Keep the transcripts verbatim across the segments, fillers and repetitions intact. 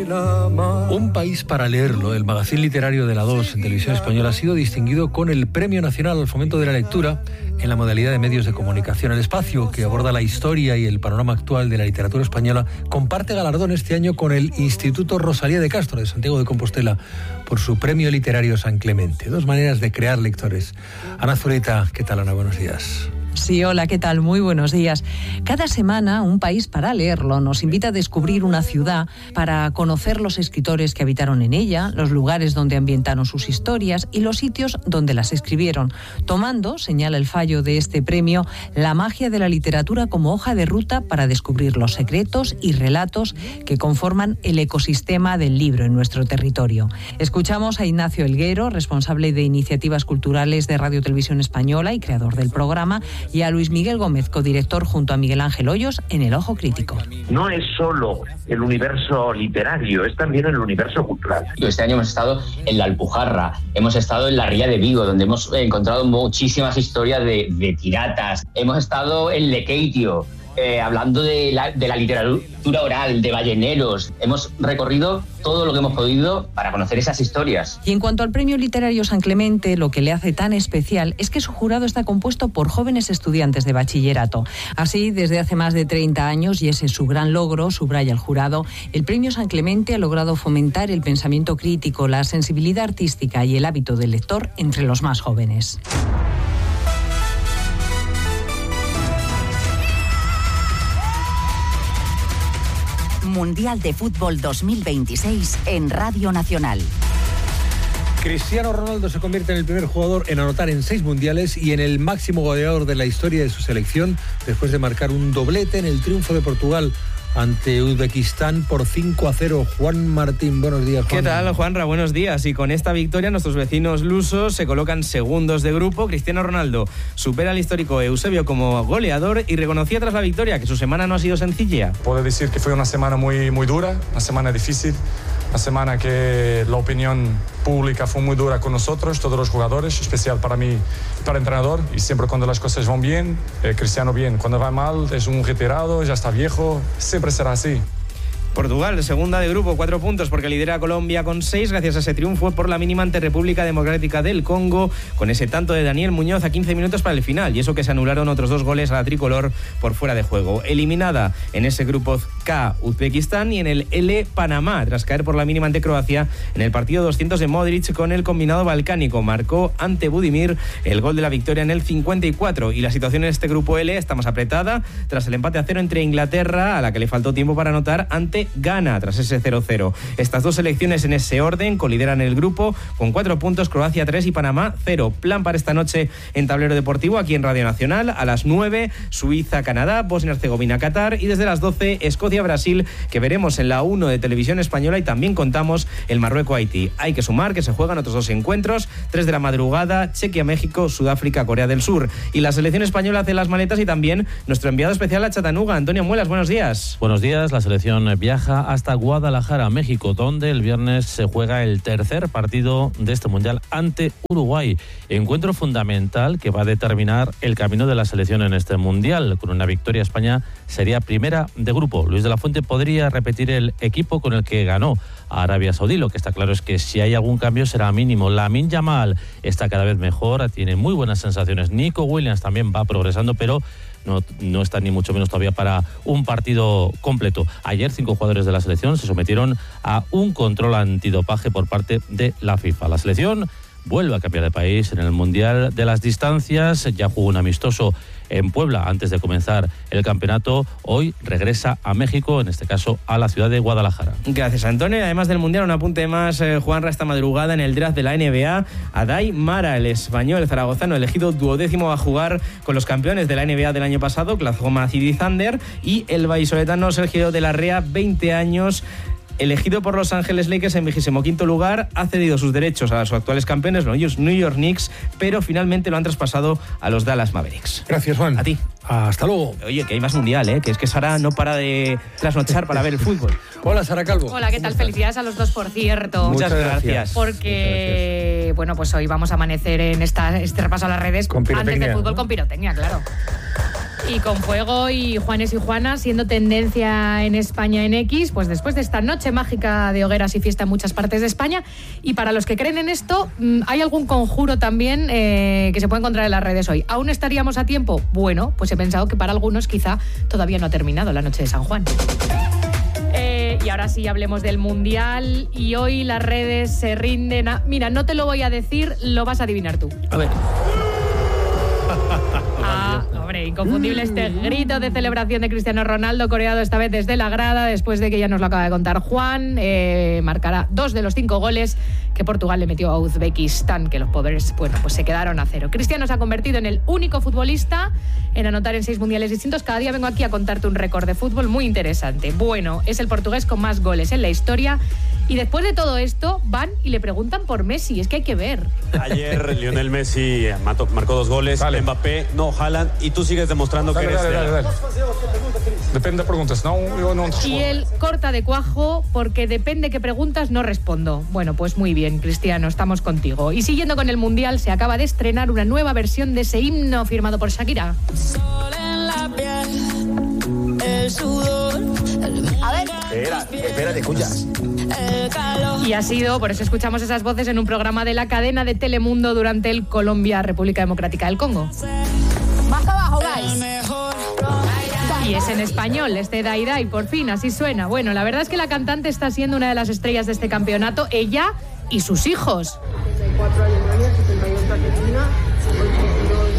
Un país para leerlo, el magazín literario de la dos en Televisión Española ha sido distinguido con el Premio Nacional al Fomento de la Lectura en la modalidad de medios de comunicación. El espacio, que aborda la historia y el panorama actual de la literatura española, comparte galardón este año con el Instituto Rosalía de Castro de Santiago de Compostela por su Premio Literario San Clemente. Dos maneras de crear lectores. Ana Zurita, ¿qué tal, Ana? Buenos días. Sí, hola, ¿qué tal? Muy buenos días. Cada semana, Un país para leerlo nos invita a descubrir una ciudad para conocer los escritores que habitaron en ella, los lugares donde ambientaron sus historias y los sitios donde las escribieron, tomando, señala el fallo de este premio, la magia de la literatura como hoja de ruta para descubrir los secretos y relatos que conforman el ecosistema del libro en nuestro territorio. Escuchamos a Ignacio Elguero, responsable de iniciativas culturales de Radio Televisión Española y creador del programa, y a Luis Miguel Gómez, codirector junto a Miguel Ángel Hoyos en El Ojo Crítico. No es solo el universo literario, es también el universo cultural. Este año hemos estado en la Alpujarra, hemos estado en la Ría de Vigo, donde hemos encontrado muchísimas historias de, de piratas. Hemos estado en Lequeitio, eh, hablando de la, de la literatura oral, de balleneros. Hemos recorrido todo lo que hemos podido para conocer esas historias. Y en cuanto al Premio Literario San Clemente, lo que le hace tan especial es que su jurado está compuesto por jóvenes estudiantes de bachillerato. Así, desde hace más de treinta años, y ese es su gran logro, subraya el jurado, el Premio San Clemente ha logrado fomentar el pensamiento crítico, la sensibilidad artística y el hábito del lector entre los más jóvenes. Mundial de Fútbol dos mil veintiséis en Radio Nacional. Cristiano Ronaldo se convierte en el primer jugador en anotar en seis mundiales y en el máximo goleador de la historia de su selección, después de marcar un doblete en el triunfo de Portugal ante Uzbekistán por cinco a cero. Juan Martín, buenos días, Juan. ¿Qué tal, Juanra? Buenos días. Y con esta victoria nuestros vecinos lusos se colocan segundos de grupo. Cristiano Ronaldo supera al histórico Eusebio como goleador y reconocía tras la victoria que su semana no ha sido sencilla. Puedo decir que fue una semana muy, muy dura, una semana difícil, una semana que la opinión pública fue muy dura con nosotros, todos los jugadores, especial para mí, para el entrenador. Y siempre cuando las cosas van bien, eh, Cristiano bien. Cuando va mal, es un retirado, ya está viejo, siempre será así. Portugal, segunda de grupo, cuatro puntos porque lidera a Colombia con seis gracias a ese triunfo por la mínima ante República Democrática del Congo, con ese tanto de Daniel Muñoz a quince minutos para el final, y eso que se anularon otros dos goles a la tricolor por fuera de juego. Eliminada en ese grupo K, Uzbekistán, y en el L, Panamá, tras caer por la mínima ante Croacia en el partido doscientos de Modric con el combinado balcánico. Marcó ante Budimir el gol de la victoria en el cincuenta y cuatro, y la situación en este grupo L está más apretada tras el empate a cero entre Inglaterra, a la que le faltó tiempo para anotar, ante Ghana tras ese cero cero. Estas dos selecciones en ese orden colideran el grupo con cuatro puntos, Croacia tres y Panamá cero. Plan para esta noche en Tablero Deportivo aquí en Radio Nacional: a las nueve Suiza Canadá, Bosnia Herzegovina Qatar, y desde las doce Escocia Brasil, que veremos en la uno de Televisión Española, y también contamos el Marruecos Haití. Hay que sumar que se juegan otros dos encuentros, tres de la madrugada, Chequia México, Sudáfrica Corea del Sur, y la selección española hace las maletas, y también nuestro enviado especial a Chattanooga, Antonio Muelas. Buenos días. Buenos días. La selección viaja hasta Guadalajara, México, donde el viernes se juega el tercer partido de este mundial ante Uruguay. Encuentro fundamental que va a determinar el camino de la selección en este mundial. Con una victoria, España sería primera de grupo. Luis de la Fuente podría repetir el equipo con el que ganó a Arabia Saudí. Lo que está claro es que si hay algún cambio será mínimo. Lamine Yamal está cada vez mejor, tiene muy buenas sensaciones. Nico Williams también va progresando, pero No, no está ni mucho menos todavía para un partido completo. Ayer cinco jugadores de la selección se sometieron a un control antidopaje por parte de la FIFA. La selección vuelve a cambiar de país en el Mundial de las Distancias. Ya jugó un amistoso en Puebla antes de comenzar el campeonato. Hoy regresa a México, en este caso a la ciudad de Guadalajara. Gracias, Antonio. Además del Mundial, un apunte más, eh, Juanra, esta madrugada en el draft de la N B A. Aday Mara, el español, el zaragozano, elegido duodécimo, va a jugar con los campeones de la N B A del año pasado, Oklahoma City Thunder, y el vallisoletano Sergio de la Rea, veinte años, elegido por Los Ángeles Lakers en vigésimo quinto lugar, ha cedido sus derechos a sus actuales campeones, los New York Knicks, pero finalmente lo han traspasado a los Dallas Mavericks. Gracias, Juan. A ti. Hasta luego. Oye, que hay más mundial, ¿eh? Que es que Sara no para de trasnochar para ver el fútbol. Hola, Sara Calvo. Hola, ¿qué tal? Felicidades a los dos, por cierto. Muchas, Muchas gracias. gracias. Porque, Muchas gracias. bueno, pues hoy vamos a amanecer en esta, este repaso a las redes con antes del fútbol con pirotecnia, claro. Y con fuego y Juanes y Juanas siendo tendencia en España en X, pues después de esta noche mágica de hogueras y fiesta en muchas partes de España. Y para los que creen en esto, hay algún conjuro también eh, que se puede encontrar en las redes hoy. ¿Aún estaríamos a tiempo? Bueno, pues he pensado que para algunos quizá todavía no ha terminado la noche de San Juan. Eh, y ahora sí hablemos del Mundial, y hoy las redes se rinden a... Mira, no te lo voy a decir, lo vas a adivinar tú. A ver. Ah, hombre, inconfundible este grito de celebración de Cristiano Ronaldo, coreado esta vez desde la grada, después de que ya nos lo acaba de contar Juan. Eh, marcará dos de los cinco goles que Portugal le metió a Uzbekistán, que los pobres, bueno, pues se quedaron a cero. Cristiano se ha convertido en el único futbolista en anotar en seis mundiales distintos. Cada día vengo aquí a contarte un récord de fútbol muy interesante. Bueno, es el portugués con más goles en la historia. Y después de todo esto, van y le preguntan por Messi. Es que hay que ver. Ayer Lionel Messi marcó dos goles, vale. Mbappé, no, Haaland, y tú sigues demostrando dale, que eres... Dale, dale, dale. Depende de preguntas, no, yo no... Y él corta de cuajo porque depende qué preguntas no respondo. Bueno, pues muy bien, Cristiano, estamos contigo. Y siguiendo con el Mundial, se acaba de estrenar una nueva versión de ese himno firmado por Shakira. Sol en la piel, el sudor, el... A ver. Espera, espérate, escuchas. Y ha sido, por eso escuchamos esas voces en un programa de la cadena de Telemundo durante el Colombia República Democrática del Congo. Más abajo, guys. Y es en español, este Dai Dai, por fin, así suena. Bueno, la verdad es que la cantante está siendo una de las estrellas de este campeonato, ella y sus hijos. setenta y cuatro Alemania, setenta y dos Argentina, ochenta y dos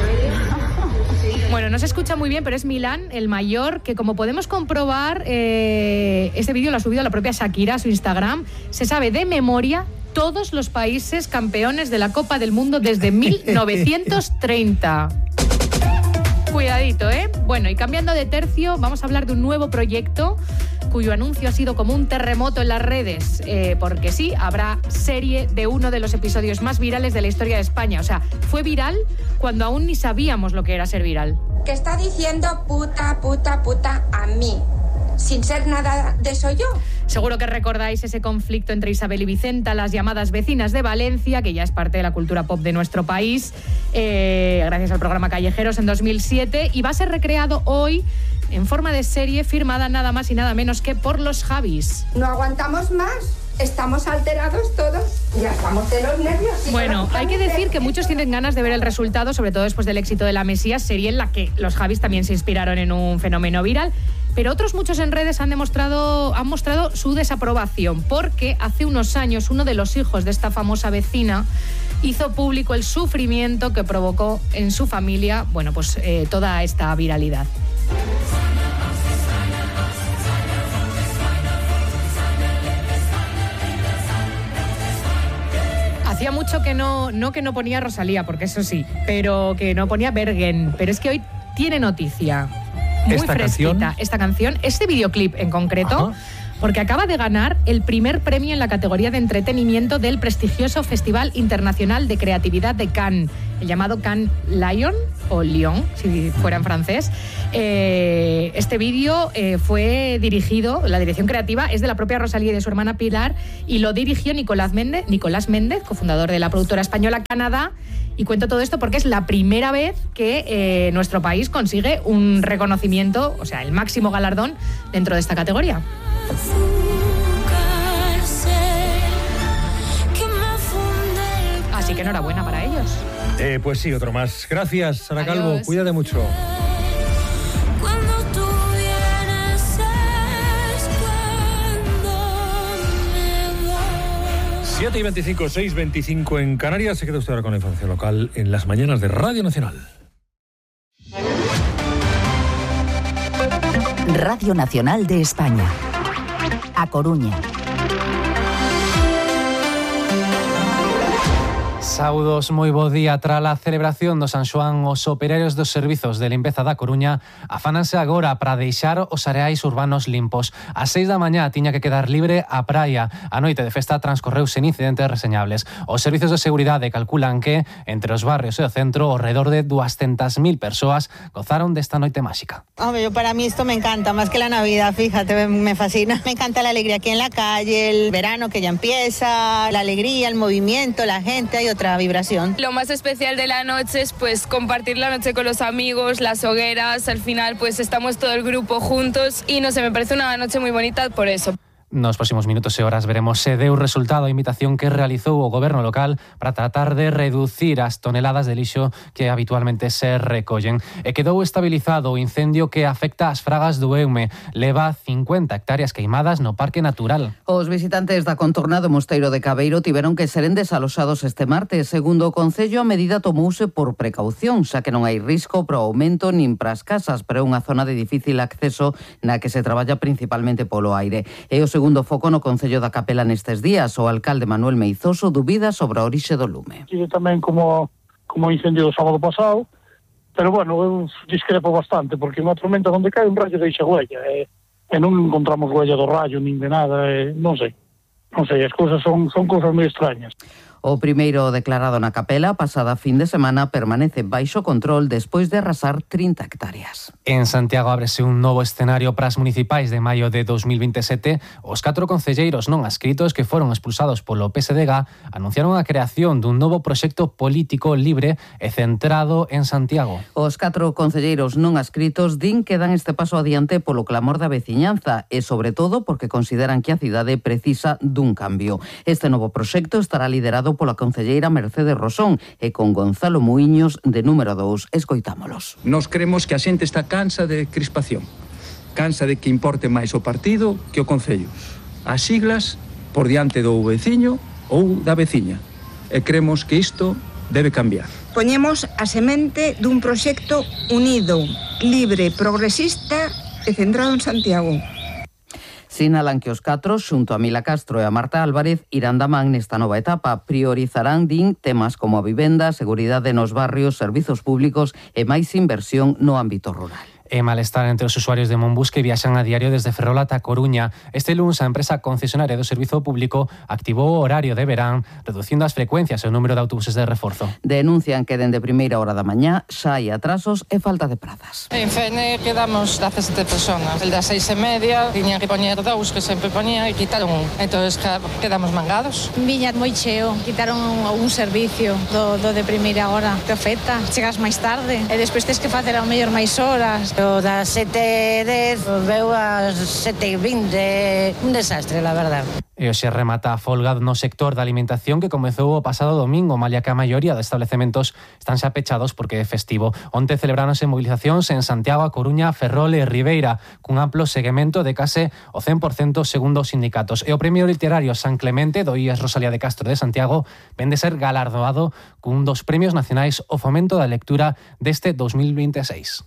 Italia. Bueno, no se escucha muy bien, pero es Milán, el mayor, que como podemos comprobar, eh, este vídeo lo ha subido la propia Shakira a su Instagram. Se sabe de memoria todos los países campeones de la Copa del Mundo desde mil novecientos treinta. Cuidadito, ¿eh? Bueno, y cambiando de tercio, vamos a hablar de un nuevo proyecto cuyo anuncio ha sido como un terremoto en las redes, eh, porque sí, habrá serie de uno de los episodios más virales de la historia de España. O sea, fue viral cuando aún ni sabíamos lo que era ser viral. Que está diciendo puta, puta, puta a mí, sin ser nada de eso yo. Seguro que recordáis ese conflicto entre Isabel y Vicenta, las llamadas vecinas de Valencia, que ya es parte de la cultura pop de nuestro país, eh, gracias al programa Callejeros en dos mil siete, y va a ser recreado hoy en forma de serie firmada nada más y nada menos que por los Javis. No aguantamos más. Estamos alterados todos, ya estamos de los nervios. Bueno, hay que decir que muchos tienen ganas de ver el resultado, sobre todo después del éxito de La Mesías, serie en la que los Javis también se inspiraron en un fenómeno viral. Pero otros muchos en redes han demostrado, han mostrado su desaprobación, porque hace unos años uno de los hijos de esta famosa vecina hizo público el sufrimiento que provocó en su familia, bueno, pues eh, toda esta viralidad. Hacía mucho que no, no que no ponía Rosalía, porque eso sí, pero que no ponía Bergen. Pero es que hoy tiene noticia. Muy ¿Esta fresquita. Canción? Esta canción, este videoclip en concreto, ajá, porque acaba de ganar el primer premio en la categoría de entretenimiento del prestigioso Festival Internacional de Creatividad de Cannes, el llamado Cannes Lion, o Lion, si fuera en francés. Eh, este vídeo eh, fue dirigido, la dirección creativa es de la propia Rosalía y de su hermana Pilar, y lo dirigió Nicolás Méndez, Nicolás Méndez, cofundador de la productora española Canadá. Y cuento todo esto porque es la primera vez que eh, nuestro país consigue un reconocimiento, o sea, el máximo galardón dentro de esta categoría. Así que enhorabuena para ellos. Eh, pues sí, otro más. Gracias, Sara Calvo. Adiós. Cuídate mucho. siete y veinticinco, seis y veinticinco en Canarias. Se queda usted ahora con la información local en las mañanas de Radio Nacional. Radio Nacional de España. A Coruña. Saudos, moi bo día. Tras a celebración do San Xoán, os operarios dos servizos de limpeza da Coruña afánanse agora para deixar os areais urbanos limpos. A seis da mañá tiña que quedar libre a praia. A noite de festa transcorreu sen incidentes reseñables. Os servizos de seguridade calculan que, entre os barrios e o centro, ao redor de doscientas mil persoas gozaron desta noite máxica. Hombre, yo para mí esto me encanta, más que la Navidad, fíjate, me fascina. Me encanta la alegría aquí en la calle, el verano que ya empieza, la alegría, el movimiento, la gente, hay otra otra vibración. Lo más especial de la noche es pues compartir la noche con los amigos, las hogueras, al final pues estamos todo el grupo juntos y no sé, me parece una noche muy bonita por eso. Nos próximos minutos e horas veremos se deu resultado a invitación que realizou o goberno local para tratar de reducir as toneladas de lixo que habitualmente se recollen. E quedou estabilizado o incendio que afecta as fragas do Eume. Leva cincuenta hectáreas queimadas no Parque Natural. Os visitantes da contorna do Mosteiro de Cabeiro tiveron que seren desaloxados este martes. Segundo o Concello, a medida tomouse por precaución, xa que non hai risco pro aumento nin pras casas, pero é unha zona de difícil acceso na que se traballa principalmente polo aire. E o segundo foco no Concello da Capela nestes días. O alcalde Manuel Meizoso dubida sobre a orixe do lume. Sigue tamén como, como incendio do sábado pasado, pero bueno, eu discrepo bastante, porque unha tormenta onde cae un rayo deixa huella, e, e non encontramos huella do rayo, nin de nada, e, non sei, non sei, as cousas son, son cousas moi extrañas. O primeiro declarado na Capela pasada fin de semana permanece baixo control despois de arrasar trinta hectáreas. En Santiago ábrese un novo escenario para as municipais de maio de dos mil veintisiete. Os catro concelleiros non adscritos que foron expulsados polo P S D G anunciaron a creación dun novo proxecto político libre e centrado en Santiago. Os catro concelleiros non adscritos din que dan este paso adiante polo clamor da veciñanza e, sobre todo, porque consideran que a cidade precisa dun cambio. Este novo proxecto estará liderado pola concelleira Mercedes Rosón e con Gonzalo Muiños de número dous. Escoitámolos. Nos creemos que a xente está cansa de crispación, cansa de que importe máis o partido que o concello, as siglas por diante do veciño ou da veciña, e creemos que isto debe cambiar. Poñemos a semente dun proxecto unido, libre, progresista e centrado en Santiago. Sinalan que os catro, xunto a Mila Castro e a Marta Álvarez, irán da man nesta nova etapa. Priorizarán, din, temas como a vivenda, seguridade nos barrios, servizos públicos e máis inversión no ámbito rural. E malestar entre os usuarios de Monbus que viaxan a diario desde Ferrol ata Coruña. Este luns a empresa concesionaria do servizo público activou o horario de verán, reducindo as frecuencias e o número de autobuses de reforzo. Denuncian que dende primeira hora da mañá xa hai atrasos e falta de prazas. En F N quedamos dezasete personas. El das seis e media tiña que poñer dous que sempre poñía e quitaron un. Entón quedamos mangados. Viña moi cheo, quitaron un servicio do, do de primeira hora. Te afecta, chegas máis tarde e despois tens que facer ao mellor máis horas. O das sete e dez veu ás sete e vinte, un desastre, la verdad. E hoxe remata a folga no sector da alimentación que comezou o pasado domingo, malia que a maioría de establecementos están xa pechados porque é festivo. Onte celebráronse movilizacións en Santiago, A Coruña, Ferrol e Ribeira, cun amplo seguimento de case o cen por cento segundo os sindicatos. E o Premio Literario San Clemente do I E S Rosalía de Castro de Santiago ven de ser galardoado cun dos premios nacionais ao fomento da lectura deste dos mil veintiséis.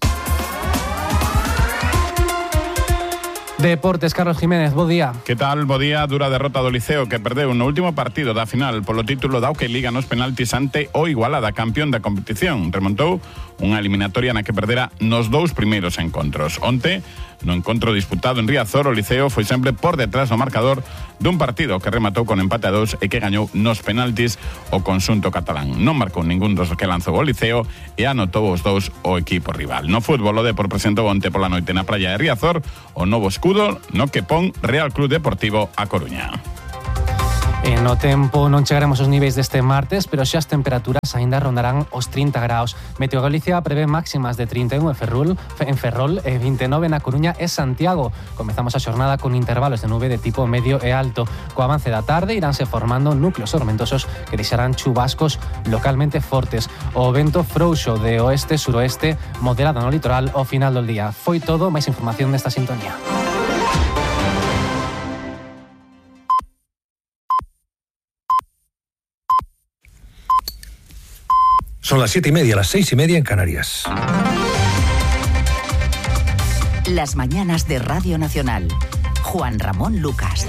Deportes, Carlos Jiménez, bo día. Que tal? Bo día. Dura derrota do Liceo que perdeu no último partido da final polo título da Hockey Liga nos penaltis ante o Igualada, campeón da competición. Remontou unha eliminatoria na que perdera nos dous primeiros encontros. Onte, no encontro disputado en Riazor, o Liceo foi sempre por detrás do marcador dun partido que rematou con empate a dos e que gañou nos penaltis o conxunto catalán. Non marcou ningún dos que lanzou o Liceo e anotou os dous o equipo rival. No fútbol, o Depor presentou onte pola noite na praia de Riazor o novo escudo no que pon Real Club Deportivo A Coruña. E no tempo non chegaremos aos niveis deste martes, pero xa as temperaturas aínda rondarán os trinta graus. Meteo Galicia prevé máximas de trinta e un en Ferrol, en Ferrol e vinte e nove na Coruña e Santiago. Comezamos a xornada con intervalos de nube de tipo medio e alto. Co avance da tarde iránse formando núcleos tormentosos que deixarán chubascos localmente fortes. O vento frouxo de oeste-suroeste moderado no litoral ao final do día. Foi todo, máis información nesta sintonía. Son las siete y media, las seis y media en Canarias. Las mañanas de Radio Nacional. Juan Ramón Lucas.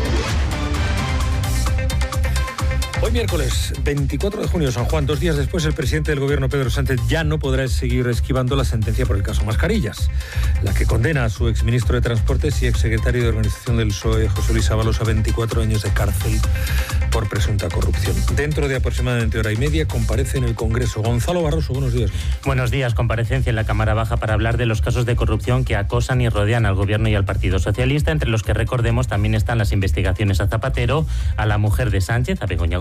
Hoy miércoles veinticuatro de junio, San Juan, dos días después, el presidente del gobierno, Pedro Sánchez, ya no podrá seguir esquivando la sentencia por el caso Mascarillas, la que condena a su exministro de Transportes y exsecretario de Organización del P S O E, José Luis Ábalos, a veinticuatro años de cárcel por presunta corrupción. Dentro de aproximadamente hora y media comparece en el Congreso. Gonzalo Barroso, buenos días. Buenos días. Comparecencia en la Cámara Baja para hablar de los casos de corrupción que acosan y rodean al Gobierno y al Partido Socialista, entre los que, recordemos, también están las investigaciones a Zapatero, a la mujer de Sánchez, a Begoña Gómez,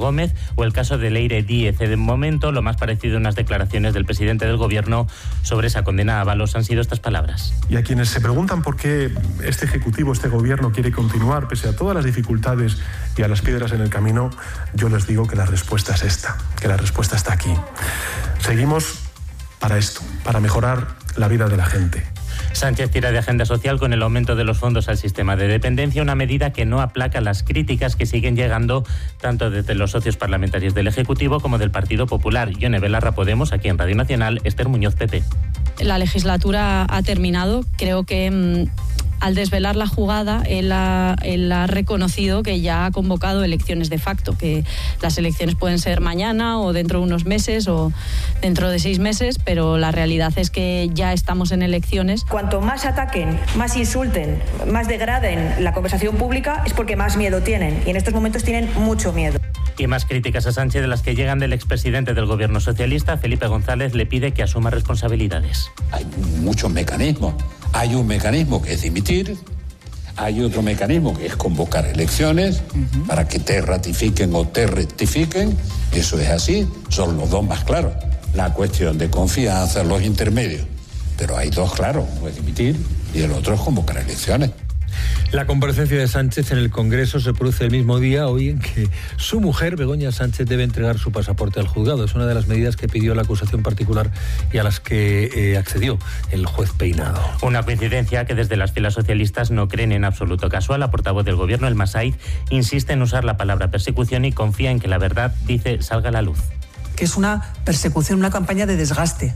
Gómez o el caso de Leire Díez. De momento, lo más parecido a unas declaraciones del presidente del Gobierno sobre esa condena a Ábalos han sido estas palabras. Y a quienes se preguntan por qué este Ejecutivo, este Gobierno quiere continuar pese a todas las dificultades y a las piedras en el camino, yo les digo que la respuesta es esta, que la respuesta está aquí. Seguimos para esto, para mejorar la vida de la gente. Sánchez tira de agenda social con el aumento de los fondos al sistema de dependencia, una medida que no aplaca las críticas que siguen llegando tanto desde los socios parlamentarios del Ejecutivo como del Partido Popular. Yone Belarra, Podemos, aquí en Radio Nacional, Esther Muñoz, P P. La legislatura ha terminado. Creo que mmm, al desvelar la jugada, él ha, él ha reconocido que ya ha convocado elecciones de facto, que las elecciones pueden ser mañana o dentro de unos meses o dentro de seis meses, pero la realidad es que ya estamos en elecciones. Cuanto más ataquen, más insulten, más degraden la conversación pública, es porque más miedo tienen, y en estos momentos tienen mucho miedo. Y más críticas a Sánchez de las que llegan del expresidente del Gobierno socialista. Felipe González le pide que asuma responsabilidades. Hay muchos mecanismos. Hay un mecanismo que es dimitir, hay otro mecanismo que es convocar elecciones uh-huh. para que te ratifiquen o te rectifiquen. Eso es así, son los dos más claros. La cuestión de confianza, los intermedios. Pero hay dos claros, uno es dimitir y el otro es convocar elecciones. La comparecencia de Sánchez en el Congreso se produce el mismo día, hoy, en que su mujer, Begoña Sánchez, debe entregar su pasaporte al juzgado. Es una de las medidas que pidió la acusación particular y a las que eh, accedió el juez Peinado. Una coincidencia que desde las filas socialistas no creen en absoluto casual. La portavoz del Gobierno, El Masaiz, insiste en usar la palabra persecución y confía en que la verdad, dice, salga a la luz. Que es una persecución, una campaña de desgaste,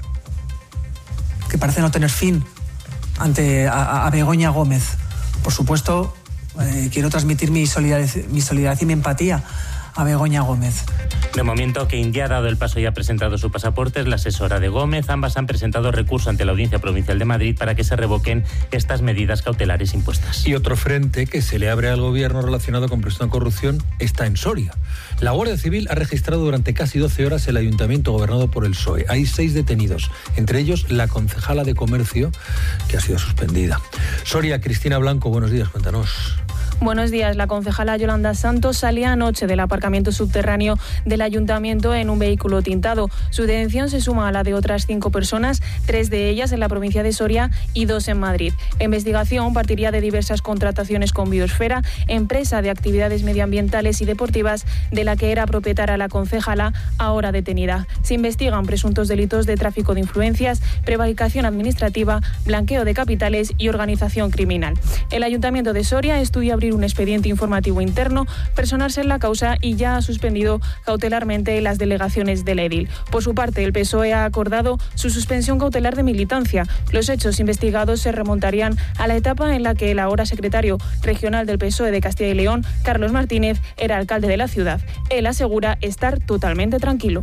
que parece no tener fin ante a, a Begoña Gómez. Por supuesto, eh, quiero transmitir mi solidaridad, mi solidaridad y mi empatía a Begoña Gómez. De momento, que India ha dado el paso y ha presentado su pasaporte, es la asesora de Gómez. Ambas han presentado recurso ante la Audiencia Provincial de Madrid para que se revoquen estas medidas cautelares impuestas. Y otro frente que se le abre al Gobierno relacionado con presunta corrupción está en Soria. La Guardia Civil ha registrado durante casi doce horas el ayuntamiento gobernado por el P S O E. Hay seis detenidos, entre ellos la concejala de Comercio, que ha sido suspendida. Soria, Cristina Blanco, buenos días, cuéntanos. Buenos días. La concejala Yolanda Santos salía anoche del aparcamiento subterráneo del ayuntamiento en un vehículo tintado. Su detención se suma a la de otras cinco personas, tres de ellas en la provincia de Soria y dos en Madrid. La investigación partiría de diversas contrataciones con Biosfera, empresa de actividades medioambientales y deportivas de la que era propietaria la concejala, ahora detenida. Se investigan presuntos delitos de tráfico de influencias, prevaricación administrativa, blanqueo de capitales y organización criminal. El ayuntamiento de Soria estudia abrir un expediente informativo interno, personarse en la causa y ya ha suspendido cautelarmente las delegaciones del edil. Por su parte, el P S O E ha acordado su suspensión cautelar de militancia. Los hechos investigados se remontarían a la etapa en la que el ahora secretario regional del P S O E de Castilla y León, Carlos Martínez, era alcalde de la ciudad. Él asegura estar totalmente tranquilo.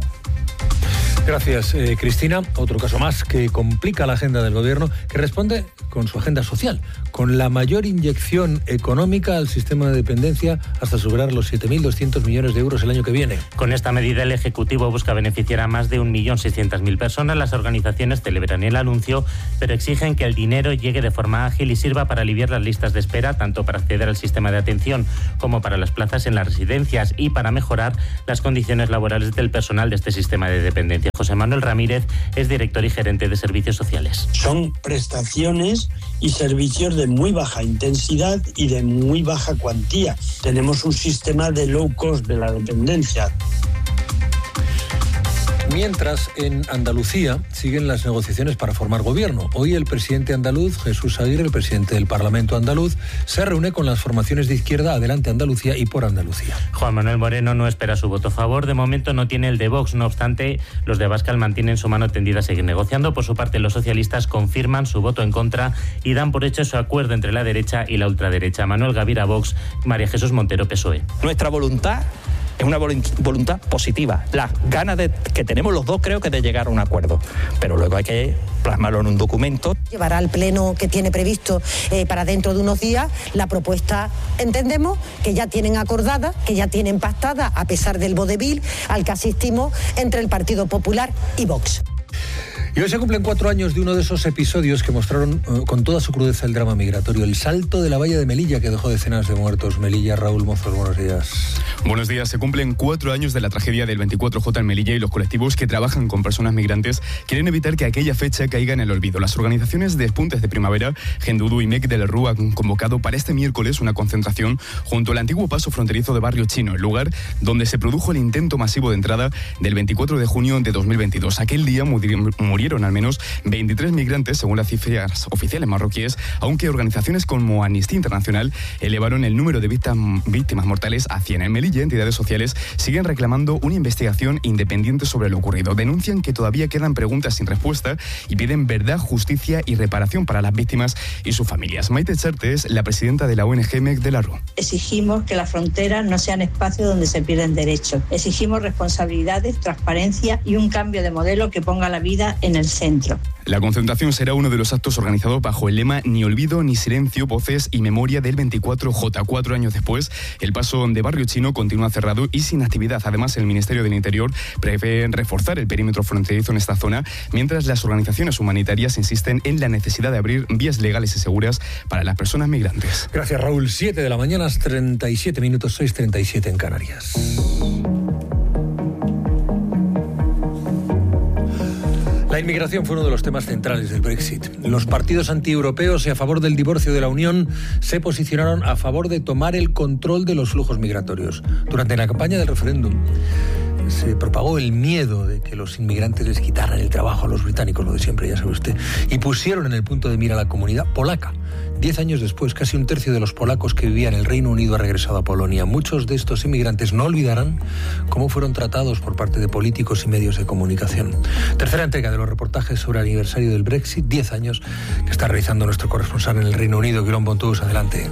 Gracias, eh, Cristina. Otro caso más que complica la agenda del Gobierno, que responde con su agenda social, con la mayor inyección económica al sistema de dependencia hasta superar los siete mil doscientos millones de euros el año que viene. Con esta medida, el Ejecutivo busca beneficiar a más de un millón seiscientas mil personas. Las organizaciones celebran el anuncio, pero exigen que el dinero llegue de forma ágil y sirva para aliviar las listas de espera, tanto para acceder al sistema de atención como para las plazas en las residencias y para mejorar las condiciones laborales del personal de este sistema de dependencia. José Manuel Ramírez es director y gerente de Servicios Sociales. Son prestaciones y servicios de muy baja intensidad y de muy baja cuantía. Tenemos un sistema de low cost de la dependencia. Mientras, en Andalucía siguen las negociaciones para formar gobierno. Hoy el presidente andaluz, Jesús Aguirre, el presidente del Parlamento andaluz, se reúne con las formaciones de izquierda Adelante Andalucía y Por Andalucía. Juan Manuel Moreno no espera su voto a favor. De momento no tiene el de Vox. No obstante, los de Abascal mantienen su mano tendida a seguir negociando. Por su parte, los socialistas confirman su voto en contra y dan por hecho su acuerdo entre la derecha y la ultraderecha. Manuel Gavira, Vox; María Jesús Montero, P S O E. Nuestra voluntad es una voluntad positiva. Las ganas de, que tenemos los dos, creo que de llegar a un acuerdo. Pero luego hay que plasmarlo en un documento. Llevará al pleno que tiene previsto eh, para dentro de unos días la propuesta, entendemos, que ya tienen acordada, que ya tienen pactada, a pesar del vodevil al que asistimos entre el Partido Popular y Vox. Y hoy se cumplen cuatro años de uno de esos episodios que mostraron uh, con toda su crudeza el drama migratorio, el salto de la valla de Melilla que dejó decenas de muertos. Melilla, Raúl Mozos, buenos días. Buenos días. Se cumplen cuatro años de la tragedia del veinticuatro J en Melilla y los colectivos que trabajan con personas migrantes quieren evitar que aquella fecha caiga en el olvido. Las organizaciones de Despuntes de Primavera, Gendudu y M E C de la Rúa han convocado para este miércoles una concentración junto al antiguo paso fronterizo de Barrio Chino, el lugar donde se produjo el intento masivo de entrada del veinticuatro de junio de dos mil veintidós. Aquel día murieron al menos veintitrés migrantes, según las cifras oficiales marroquíes, aunque organizaciones como Amnistía Internacional elevaron el número de víctimas mortales a cien. En Melilla, entidades sociales siguen reclamando una investigación independiente sobre lo ocurrido. Denuncian que todavía quedan preguntas sin respuesta y piden verdad, justicia y reparación para las víctimas y sus familias. Maite Charte es la presidenta de la O N G M E C de la Rúa. Exigimos que las fronteras no sean espacios donde se pierden derechos. Exigimos responsabilidades, transparencia y un cambio de modelo que ponga la vida en el centro. La concentración será uno de los actos organizados bajo el lema Ni olvido ni silencio, voces y memoria del veinticuatro J. Cuatro años después, el paso de Barrio Chino continúa cerrado y sin actividad. Además, el Ministerio del Interior prevé reforzar el perímetro fronterizo en esta zona, mientras las organizaciones humanitarias insisten en la necesidad de abrir vías legales y seguras para las personas migrantes. Gracias, Raúl. siete de la mañana, treinta y siete minutos, seis treinta y siete en Canarias. La inmigración fue uno de los temas centrales del Brexit. Los partidos antieuropeos y a favor del divorcio de la Unión se posicionaron a favor de tomar el control de los flujos migratorios. Durante la campaña del referéndum se propagó el miedo de que los inmigrantes les quitaran el trabajo a los británicos, lo de siempre, ya sabe usted, y pusieron en el punto de mira a la comunidad polaca. Diez años después, casi un tercio de los polacos que vivían en el Reino Unido ha regresado a Polonia. Muchos de estos inmigrantes no olvidarán cómo fueron tratados por parte de políticos y medios de comunicación. Tercera entrega de los reportajes sobre el aniversario del Brexit, diez años, que está realizando nuestro corresponsal en el Reino Unido, Guillaume Bontous. Adelante.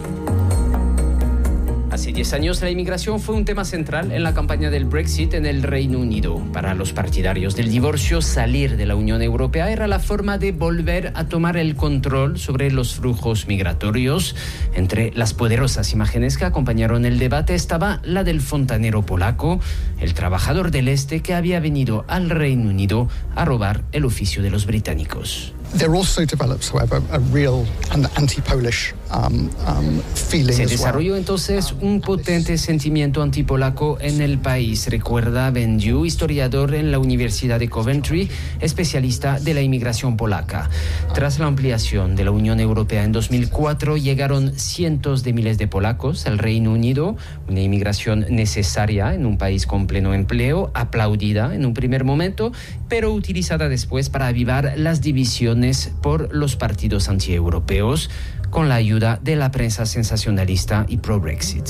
Hace diez años la inmigración fue un tema central en la campaña del Brexit en el Reino Unido. Para los partidarios del divorcio, salir de la Unión Europea era la forma de volver a tomar el control sobre los flujos migratorios. Entre las poderosas imágenes que acompañaron el debate estaba la del fontanero polaco, el trabajador del este que había venido al Reino Unido a robar el oficio de los británicos. There also develops, however, a real and anti-Polish um, um, feeling Se as well. desarrolló entonces un potente sentimiento antipolaco en el país, recuerda Ben Yu, historiador en la Universidad de Coventry, especialista de la inmigración polaca. Tras la ampliación de la Unión Europea en dos mil cuatro, llegaron cientos de miles de polacos al Reino Unido, una inmigración necesaria en un país con pleno empleo, aplaudida en un primer momento, pero utilizada después para avivar las divisiones por los partidos antieuropeos, con la ayuda de la prensa sensacionalista y pro-Brexit.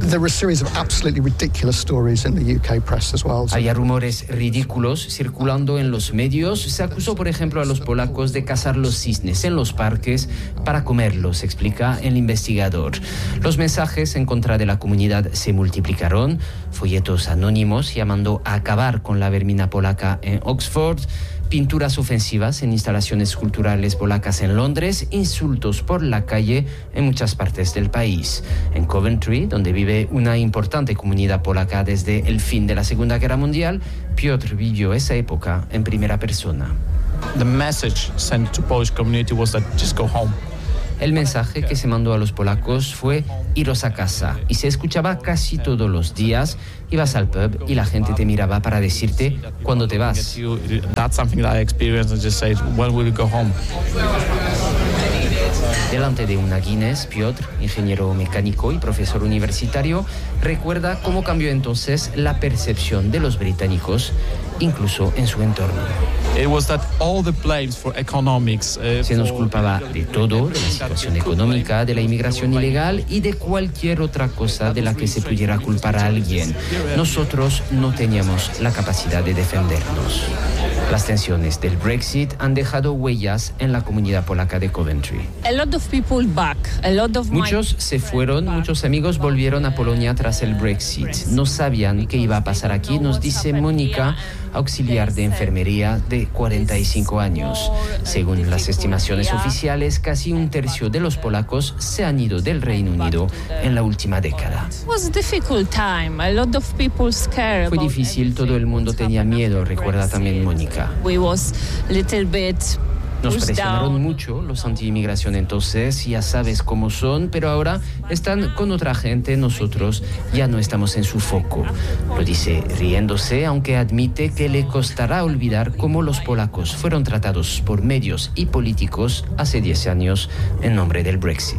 Hay rumores ridículos circulando en los medios. Se acusó, por ejemplo, a los polacos de cazar los cisnes en los parques para comerlos, explica el investigador. Los mensajes en contra de la comunidad se multiplicaron. Folletos anónimos llamando a acabar con la vermina polaca en Oxford, pinturas ofensivas en instalaciones culturales polacas en Londres, insultos por la calle en muchas partes del país. En Coventry, donde vive una importante comunidad polaca desde el fin de la Segunda Guerra Mundial, Piotr vivió esa época en primera persona. The message sent to Polish community was that just go home. El mensaje que se mandó a los polacos fue iros a casa, y se escuchaba casi todos los días. Ibas al pub y la gente te miraba para decirte cuándo te vas. That's something that I experienced and just said, when will we go home? Delante de una Guinness, Piotr, ingeniero mecánico y profesor universitario, recuerda cómo cambió entonces la percepción de los británicos, incluso en su entorno. It was that all the blames for economics, uh, Se nos culpaba de todo, de la situación económica, de la inmigración ilegal y de cualquier otra cosa de la que se pudiera culpar a alguien. Nosotros no teníamos la capacidad de defendernos. Las tensiones del Brexit han dejado huellas en la comunidad polaca de Coventry. Muchos se fueron, muchos amigos volvieron a Polonia tras el Brexit. No sabían qué iba a pasar aquí, nos dice Mónica, auxiliar de enfermería de hace cuarenta y cinco años. Según las estimaciones oficiales, casi un tercio de los polacos se han ido del Reino Unido en la última década. Fue difícil, todo el mundo tenía miedo, recuerda también Mónica. Nos presionaron mucho los anti-inmigración entonces, ya sabes cómo son, pero ahora están con otra gente, nosotros ya no estamos en su foco. Lo dice riéndose, aunque admite que le costará olvidar cómo los polacos fueron tratados por medios y políticos hace diez años en nombre del Brexit.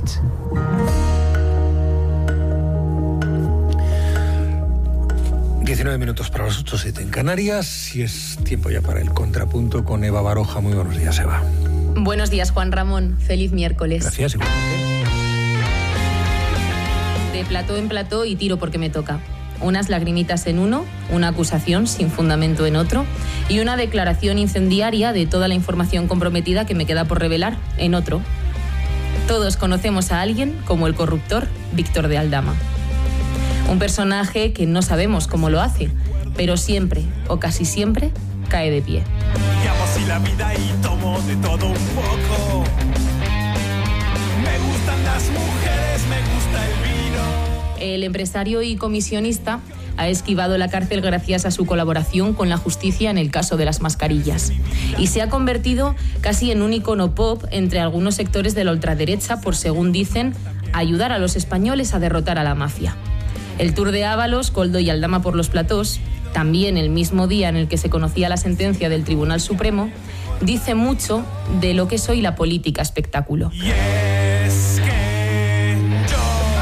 diecinueve minutos para las ocho, siete en Canarias y es tiempo ya para el contrapunto con Eva Baroja. Muy buenos días, Eva. Buenos días, Juan Ramón. Feliz miércoles. Gracias, igualmente. De plató en plató y tiro porque me toca. Unas lagrimitas en uno, una acusación sin fundamento en otro y una declaración incendiaria de toda la información comprometida que me queda por revelar en otro. Todos conocemos a alguien como el corruptor Víctor de Aldama. Un personaje que no sabemos cómo lo hace, pero siempre, o casi siempre, cae de pie. Llamo así la vida y tomo de todo un poco. Me gustan las mujeres, me gusta el vino. El empresario y comisionista ha esquivado la cárcel gracias a su colaboración con la justicia en el caso de las mascarillas. Y se ha convertido casi en un icono pop entre algunos sectores de la ultraderecha por, según dicen, ayudar a los españoles a derrotar a la mafia. El tour de Ábalos, Koldo y Aldama por los platós, también el mismo día en el que se conocía la sentencia del Tribunal Supremo, dice mucho de lo que es hoy la política espectáculo. Y es que yo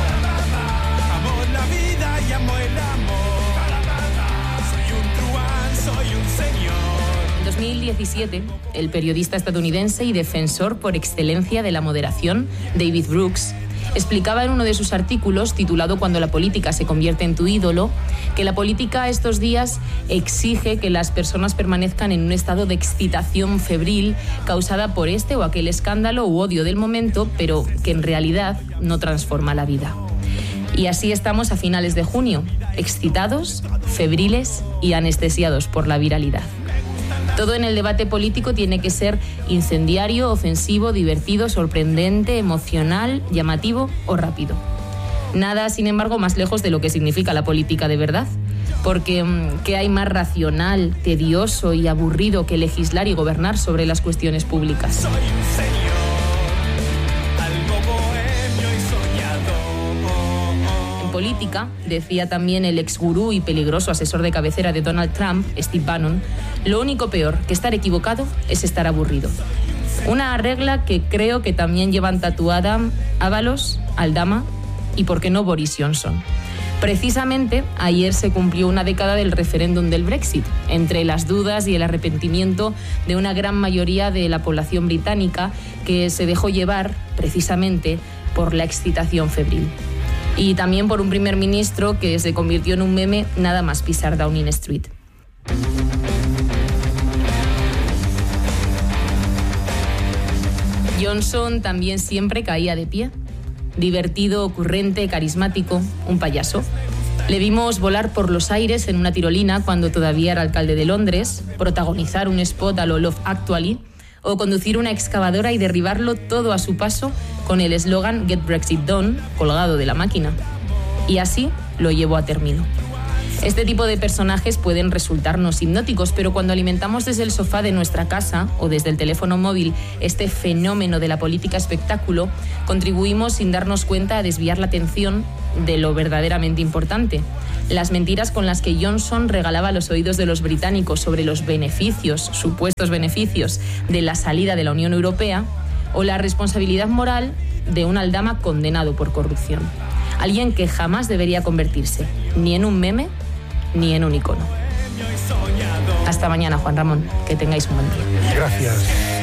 amo la vida y amo el amor. Soy un truán, soy un señor. En dos mil diecisiete, el periodista estadounidense y defensor por excelencia de la moderación, David Brooks, explicaba en uno de sus artículos, titulado Cuando la política se convierte en tu ídolo, que la política estos días exige que las personas permanezcan en un estado de excitación febril causada por este o aquel escándalo u odio del momento, pero que en realidad no transforma la vida. Y así estamos a finales de junio, excitados, febriles y anestesiados por la viralidad. Todo en el debate político tiene que ser incendiario, ofensivo, divertido, sorprendente, emocional, llamativo o rápido. Nada, sin embargo, más lejos de lo que significa la política de verdad. Porque ¿qué hay más racional, tedioso y aburrido que legislar y gobernar sobre las cuestiones públicas? Soy un señor, algo bohemio y soñador. En política, decía también el exgurú y peligroso asesor de cabecera de Donald Trump, Steve Bannon, lo único peor que estar equivocado es estar aburrido. Una regla que creo que también llevan tatuada Ábalos, Aldama y, por qué no, Boris Johnson. Precisamente ayer se cumplió una década del referéndum del Brexit, entre las dudas y el arrepentimiento de una gran mayoría de la población británica que se dejó llevar precisamente por la excitación febril. Y también por un primer ministro que se convirtió en un meme nada más pisar Downing Street. Johnson también siempre caía de pie. Divertido, ocurrente, carismático, un payaso. Le vimos volar por los aires en una tirolina cuando todavía era alcalde de Londres, protagonizar un spot a lo Love Actually o conducir una excavadora y derribarlo todo a su paso con el eslogan Get Brexit Done colgado de la máquina. Y así lo llevó a término. Este tipo de personajes pueden resultarnos hipnóticos, pero cuando alimentamos desde el sofá de nuestra casa o desde el teléfono móvil este fenómeno de la política espectáculo, contribuimos sin darnos cuenta a desviar la atención de lo verdaderamente importante. Las mentiras con las que Johnson regalaba los oídos de los británicos sobre los beneficios, supuestos beneficios, de la salida de la Unión Europea, o la responsabilidad moral de un Aldama condenado por corrupción. Alguien que jamás debería convertirse ni en un meme ni en un icono. Hasta mañana, Juan Ramón. Que tengáis un buen día. Gracias.